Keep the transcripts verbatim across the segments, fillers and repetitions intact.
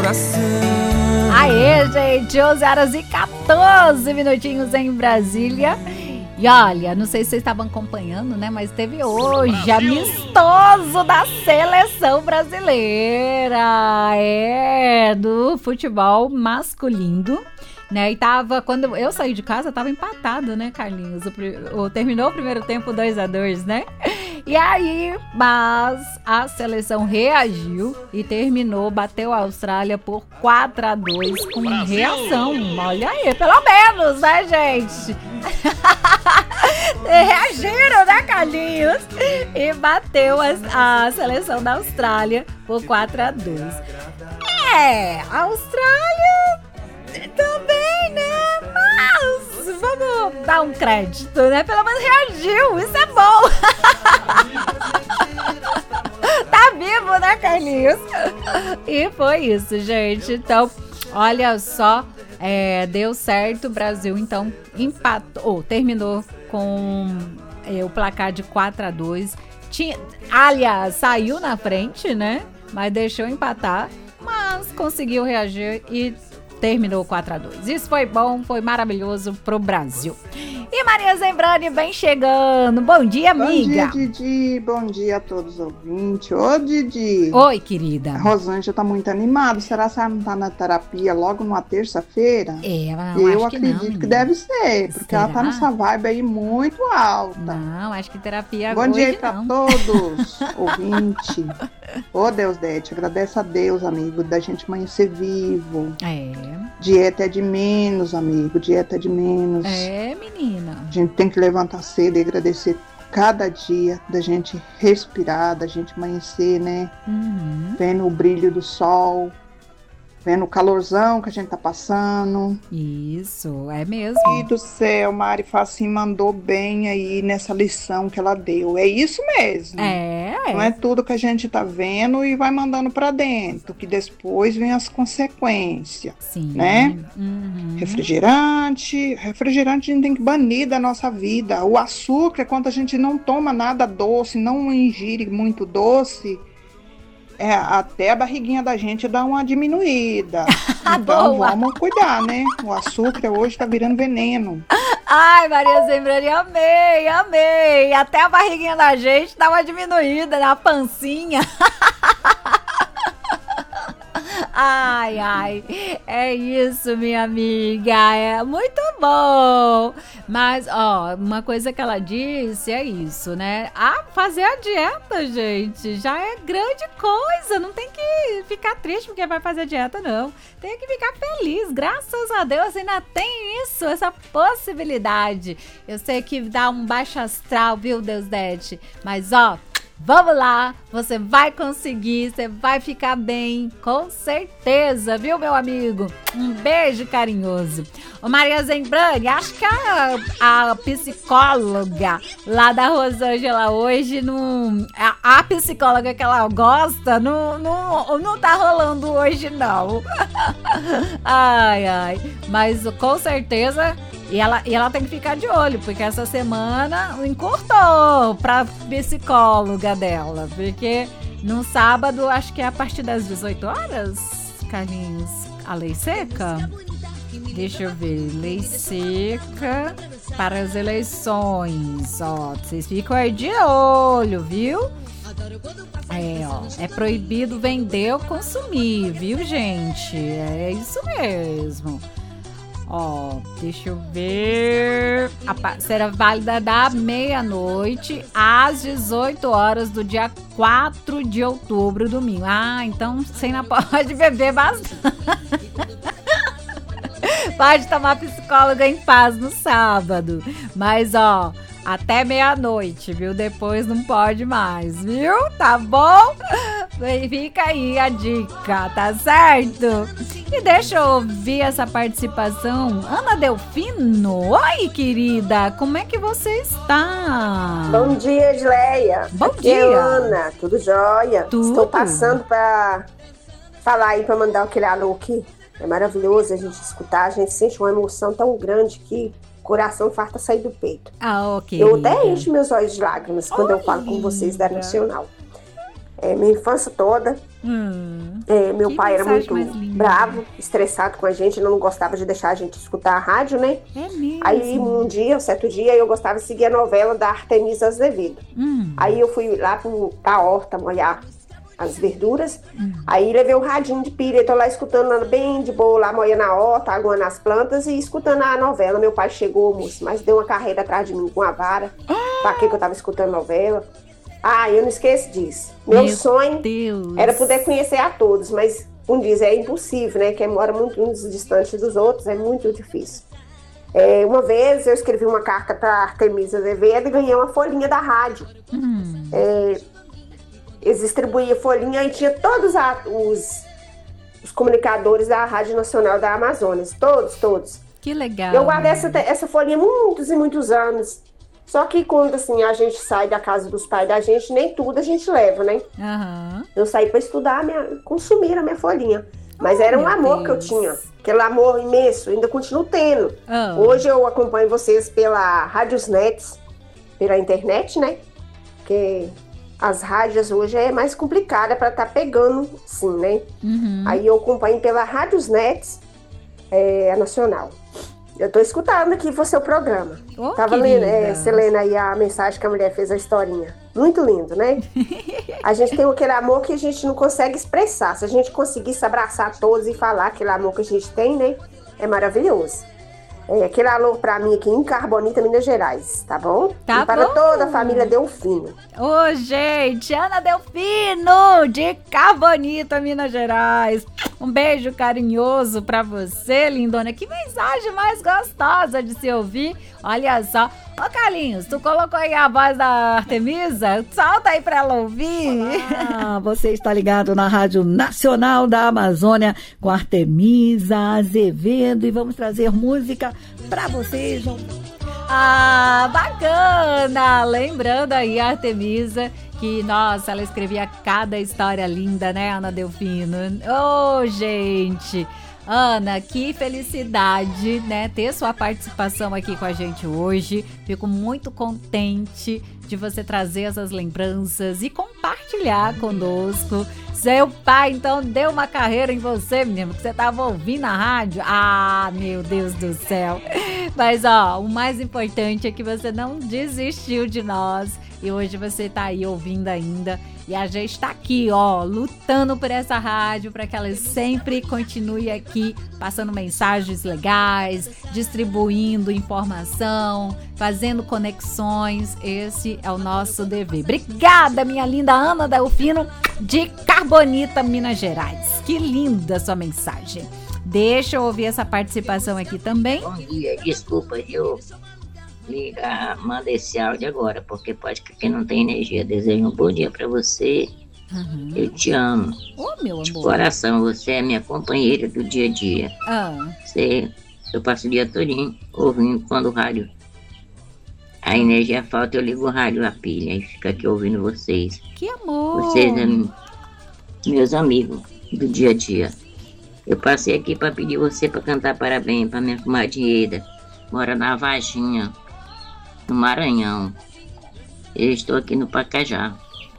coração. Aê, gente, onze horas e quatorze minutinhos em Brasília. E olha, não sei se vocês estavam acompanhando, né? Mas teve hoje amistoso da seleção brasileira. É, do futebol masculino. Né, e tava, quando eu saí de casa, tava empatado, né, Carlinhos? O, o, terminou o primeiro tempo dois a dois, né? E aí, mas a seleção reagiu e terminou, bateu a Austrália por quatro a dois com Brasil. Reação. Olha aí, pelo menos, né, gente? Reagiram, né, Carlinhos? E bateu a, a seleção da Austrália por quatro a dois. É, a Austrália também, né? Mas vamos dar um crédito, né? Pelo menos reagiu, isso é bom. Tá vivo, né, Carlinhos? E foi isso, gente. Então, olha só, é, deu certo. O Brasil, então, empatou, terminou com é, o placar de quatro a dois. Tinha, aliás, saiu na frente, né? Mas deixou empatar, mas conseguiu reagir e terminou quatro a dois. Isso foi bom, foi maravilhoso pro Brasil. E Maria Zembrani vem chegando. Bom dia, amiga. Bom dia, Didi. Bom dia a todos os ouvintes. Ô, Didi. Oi, querida. A Rosângela tá muito animada. Será que ela não tá na terapia logo numa terça-feira? É, não, Eu acho acredito que, não, que deve ser, porque Será? ela tá nessa vibe aí muito alta. Não, acho que terapia Bom hoje dia aí pra não. todos, ouvintes. Ô, Deus, Dete, agradece a Deus, amigo, da gente amanhecer vivo. É. Dieta é de menos, amigo, dieta é de menos. É, menina. A gente tem que levantar cedo e agradecer cada dia da gente respirar, da gente amanhecer, né? Uhum. Vendo o brilho do sol, vendo o calorzão que a gente tá passando. Isso, é mesmo. E do céu, Mari Facim mandou bem aí nessa lição que ela deu. É isso mesmo. É. Não é tudo que a gente tá vendo e vai mandando pra dentro, que depois vem as consequências. Sim. Né? Uhum. Refrigerante. Refrigerante a gente tem que banir da nossa vida. O açúcar, quando a gente não toma nada doce, não ingere muito doce, é, até a barriguinha da gente dá uma diminuída. Então Boa. Vamos cuidar, né? O açúcar hoje tá virando veneno. Ai, Maria Zembrani, amei, amei. Até a barriguinha da gente dá uma diminuída na pancinha. Ai, ai, é isso, minha amiga, é muito bom. Mas, ó, uma coisa que ela disse é isso, né? Ah, fazer a dieta, gente, já é grande coisa. Não tem que ficar triste porque vai fazer dieta, não. Tem que ficar feliz. Graças a Deus ainda tem isso, essa possibilidade. Eu sei que dá um baixo astral, viu, Deusdete? Mas, ó, vamos lá, você vai conseguir, você vai ficar bem, com certeza, viu, meu amigo? Um beijo carinhoso. Ô, Maria Zembrani, acho que a, a psicóloga lá da Rosângela hoje, não, a, a psicóloga que ela gosta, não, não, não tá rolando hoje, não. Ai, ai, mas com certeza... E ela, e ela tem que ficar de olho, porque essa semana encurtou pra psicóloga dela. Porque no sábado, acho que é a partir das dezoito horas, Carlinhos, a lei seca? Deixa eu ver, lei seca para as eleições. Ó, vocês ficam aí de olho, viu? É, ó, é proibido vender ou consumir, viu, gente? É isso mesmo. Ó, deixa eu ver. A, será válida da meia-noite às dezoito horas do dia quatro de outubro, domingo. Ah, então você ainda pode beber bastante. Pode tomar psicóloga em paz no sábado. Mas, ó, até meia-noite, viu? Depois não pode mais, viu? Tá bom? Fica aí a dica, tá certo? E deixa eu ouvir essa participação. Ana Delfino, oi, querida, como é que você está? Bom dia, Edleia. Bom Aqui dia. é Ana, tudo jóia? Tudo. Estou passando para falar aí, para mandar aquele alô aqui. É maravilhoso a gente escutar, a gente sente uma emoção tão grande que o coração farta sair do peito. Ah, ok. Eu até encho meus olhos de lágrimas quando eu falo com vocês da Nacional. é, minha infância toda. Hum, É, meu que pai era mensagem muito mais linda. bravo, estressado com a gente, não gostava de deixar a gente escutar a rádio, né? É mesmo. Aí um dia, um certo dia, eu gostava de seguir a novela da Artemisa Azevedo. Hum, Aí eu fui lá pro, pra horta molhar as verduras. Hum. Aí levei um radinho de pilha, eu tô lá escutando lá bem de boa, lá molhando a horta, aguando as plantas e escutando a novela. Meu pai chegou, moço, mas deu uma carreira atrás de mim com a vara. Pra que que eu tava escutando novela? Ah, eu não esqueço disso. Meu, Meu sonho Deus. era poder conhecer a todos, mas, como diz, é impossível, né? Quem mora muito distante dos outros é muito difícil. É, uma vez eu escrevi uma carta para Artemisa Azevedo e ganhei uma folhinha da rádio. Hum, É, eles distribuíam folhinha e tinha todos a- os, os comunicadores da Rádio Nacional da Amazonas. Todos, todos. que legal. Eu guardei essa, essa folhinha muitos e muitos anos. Só que quando assim, a gente sai da casa dos pais da gente, nem tudo a gente leva, né? Aham. Eu saí para estudar, minha, consumir a minha folhinha. Mas Oh, era um meu amor Deus. que eu tinha. Aquele amor imenso, ainda continuo tendo. Ah. Hoje eu acompanho vocês pela Rádios Nets, pela internet, né? Porque as rádios hoje é mais complicada para estar pegando, sim, né? Uhum. Aí eu acompanho pela Rádios Nets, é, a nacional. Eu tô escutando aqui o seu programa. Ô, Tava lendo, é, querida. você lendo aí a mensagem que a mulher fez, a historinha. Muito lindo, né? A gente tem aquele amor que a gente não consegue expressar. Se a gente conseguisse abraçar todos e falar aquele amor que a gente tem, né? É maravilhoso. É, aquele alô pra mim aqui em Carbonita, Minas Gerais, tá bom? Tá e para bom. toda a família Delfino. Ô, gente, Ana Delfino, de Carbonita, Minas Gerais. Um beijo carinhoso pra você, lindona. Que mensagem mais gostosa de se ouvir. Olha só. Ô, Carlinhos, tu colocou aí a voz da Artemisa? Solta aí pra ela ouvir. Ah, você está ligado na Rádio Nacional da Amazônia com Artemisa Azevedo e vamos trazer música para vocês. Ah, bacana! Lembrando aí a Artemisa, que, nossa, ela escrevia cada história linda, né, Ana Delfino? Ô, oh, gente! Ana, que felicidade, né, ter sua participação aqui com a gente hoje. Fico muito contente de você trazer essas lembranças e compartilhar conosco. Seu pai, então, deu uma carreira em você, menino, que você estava ouvindo a rádio. Ah, meu Deus do céu. Mas, ó, o mais importante é que você não desistiu de nós. E hoje você tá aí ouvindo ainda. E a gente tá aqui, ó, lutando por essa rádio para que ela sempre continue aqui, passando mensagens legais, distribuindo informação, fazendo conexões. Esse é o nosso dever. Obrigada, minha linda Ana Delfino, de Carbonita, Minas Gerais. Que linda sua mensagem. Deixa eu ouvir essa participação aqui também. Bom dia, desculpa, eu ligar, manda esse áudio agora, porque pode que quem não tem energia. Desejo um bom dia pra você. Uhum. Eu te amo. Ô, meu De amor. coração, você é minha companheira do dia a dia. Ah, Você, eu passo o dia todinho ouvindo quando o rádio. A energia falta, eu ligo o rádio, a pilha, e fico aqui ouvindo vocês. que amor. Vocês é meus amigos do dia a dia. Eu passei aqui pra pedir você pra cantar parabéns pra minha comadre Eda. Mora na Varginha, no Maranhão. Eu estou aqui no Pacajá.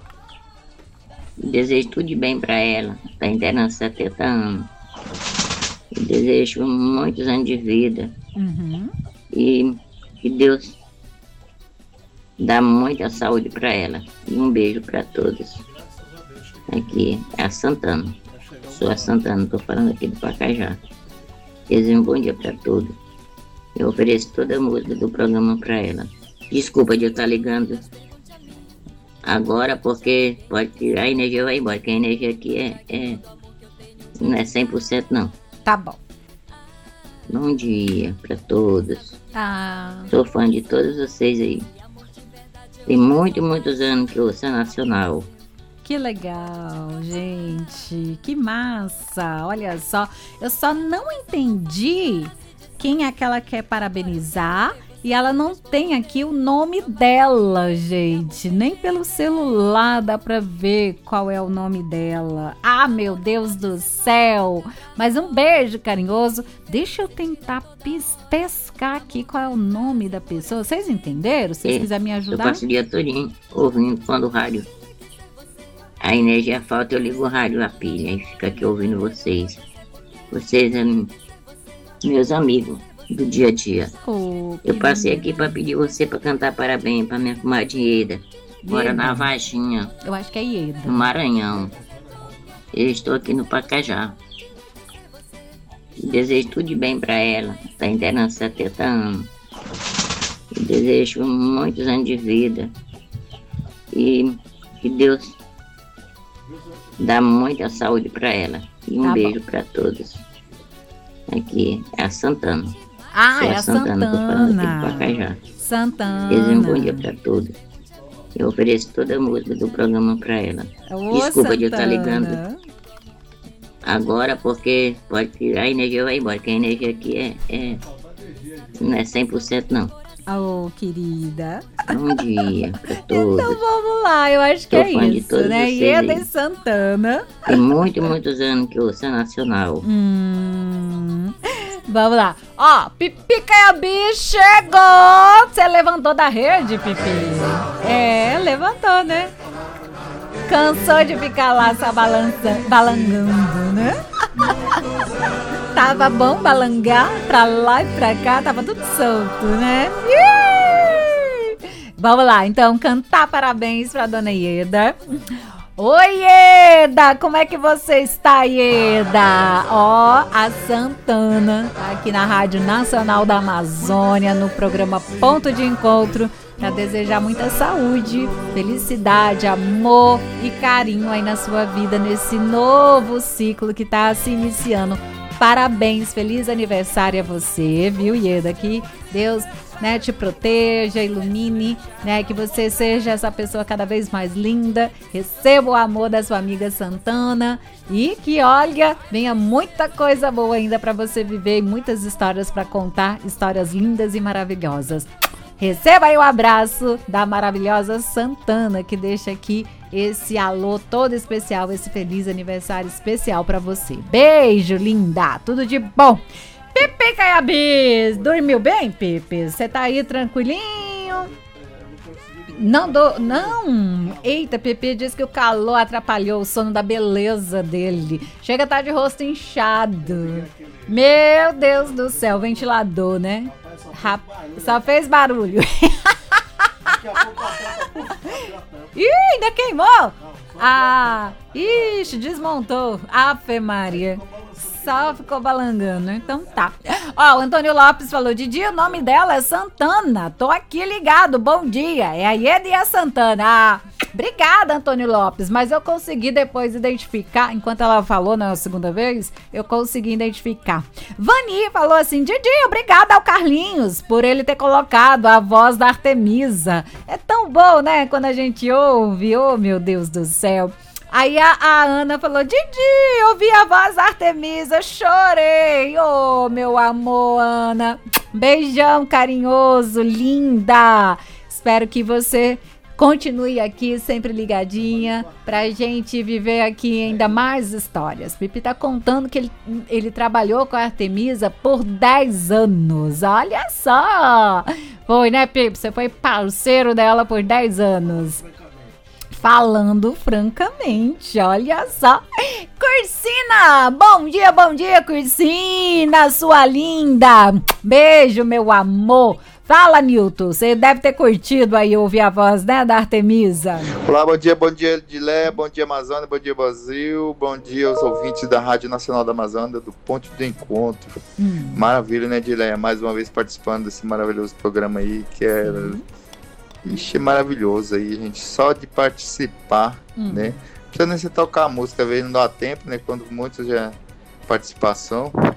Desejo tudo de bem para ela. Está internando setenta anos. Eu desejo muitos anos de vida. Uhum. E que Deus dá muita saúde para ela. E um beijo para todos. Aqui é a Santana. Sou a Santana, estou falando aqui do Pacajá. Desejo um bom dia para todos. Eu ofereço toda a música do programa para ela. Desculpa de eu estar ligando agora, porque pode que a energia vai embora, porque a energia aqui é, é não é cem por cento não. Tá bom. Bom dia para todos. Ah, Sou fã de todos vocês aí. Tem muitos, muitos anos que eu sou nacional. que legal, gente. Que massa. Olha só, eu só não entendi quem é que ela quer parabenizar e ela não tem aqui o nome dela, gente. Nem pelo celular dá pra ver qual é o nome dela. Ah, meu Deus do céu. Mas um beijo carinhoso. Deixa eu tentar pis- pescar aqui qual é o nome da pessoa. Vocês entenderam? Se vocês É, quiserem me Eu ajudar. passo o dia todinho ouvindo quando o rádio. a energia falta, eu ligo o rádio, a pilha, e fico aqui ouvindo vocês. Vocês são meus amigos do dia a dia. Oh, eu passei aqui para pedir você para cantar parabéns para minha comadre Ieda, mora na Varginha. Eu acho que é Ieda. No Maranhão. Eu estou aqui no Pacajá. Desejo tudo de bem para ela. Está internando setenta anos. Eu desejo muitos anos de vida. E que Deus dá muita saúde para ela. E um tá beijo para todos. Aqui é a Santana. Ah, Sou é a Santana. Tô falando aqui do Pacajá. Santana. Desejo um bom dia para todos. Eu ofereço toda a música do programa para ela. Ô, Desculpa Santana. de eu estar ligando agora, porque pode que a energia vai embora, porque a energia aqui é, é não é cem por cento não. Ô, oh, querida. Bom dia pra todos. Então vamos lá, eu acho que Tô é fã de isso, todos né? vocês Ieda aí. e Santana. Tem muitos, muitos anos que eu ouço a Nacional. Hum, vamos lá. Ó, Pipicaiabi chegou! Você levantou da rede, Pipi? É, levantou, né? Cansou de ficar lá só balança, balangando, né? Tava bom balangar pra lá e pra cá, tava tudo solto, né? Ih! Vamos lá, então, cantar parabéns pra dona Ieda. Oi, Ieda! Como é que você está, Ieda? Ó, a Santana, aqui na Rádio Nacional da Amazônia, no programa Ponto de Encontro, para desejar muita saúde, felicidade, amor e carinho aí na sua vida, nesse novo ciclo que está se iniciando. Parabéns, feliz aniversário a você, viu, Ieda? Que Deus, né, te proteja, ilumine, né, que você seja essa pessoa cada vez mais linda, receba o amor da sua amiga Santana e que, olha, venha muita coisa boa ainda para você viver e muitas histórias para contar, histórias lindas e maravilhosas. Receba aí o abraço da maravilhosa Santana, que deixa aqui esse alô todo especial, esse feliz aniversário especial pra você. Beijo, linda! Tudo de bom! Pipi Caiabis! Dormiu bem, Pipi? Você tá aí tranquilinho? Não, do, não! Eita, Pipi disse que o calor atrapalhou o sono da beleza dele. Chega a estar de rosto inchado. Meu Deus do céu, ventilador, né? Rap... Só fez barulho. Ih, ainda queimou. Ah, ixi, desmontou. Ave Maria. Só ficou balangando, então tá. Ó, o Antônio Lopes falou: Didi, o nome dela é Santana. Tô aqui ligado, bom dia. É a Ieda e a Santana. Ah, obrigada, Antônio Lopes. Mas eu consegui depois identificar, enquanto ela falou na segunda vez, eu consegui identificar. Vani falou assim: Didi, obrigada ao Carlinhos por ele ter colocado a voz da Artemisa. É tão bom, né, quando a gente ouve. Oh, meu Deus do céu. Aí a, a Ana falou: Didi, ouvi a voz da Artemisa, chorei. Oh, meu amor, Ana. Beijão carinhoso, linda. Espero que você continue aqui, sempre ligadinha, pra gente viver aqui ainda mais histórias. Pipi tá contando que ele, ele trabalhou com a Artemisa por dez anos. Olha só. Foi, né, Pipi? Você foi parceiro dela por dez anos. Falando francamente, olha só. Cursina, bom dia, bom dia, Cursina, sua linda. Beijo, meu amor. Fala, Nilton, você deve ter curtido aí ouvir a voz, né, da Artemisa. Olá, bom dia, bom dia, Edilé, bom dia, Amazônia, bom dia, Brasil, bom dia aos ouvintes da Rádio Nacional da Amazônia, do Ponto de Encontro. Hum. Maravilha, né, Edilé? Mais uma vez participando desse maravilhoso programa aí, que é... Hum. Ixi, é maravilhoso aí, gente, só de participar, hum. né? Não precisa nem se tocar a música, às vezes não dá tempo, né? Quando muitos já participação,